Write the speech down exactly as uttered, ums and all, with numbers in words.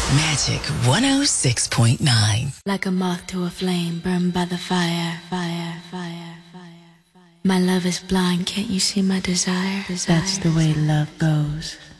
Magic one oh six point nine. Like a moth to a flame, burned by the fire, fire, fire, fire, fire. My love is blind, can't you see my desire? desire. That's the way love goes.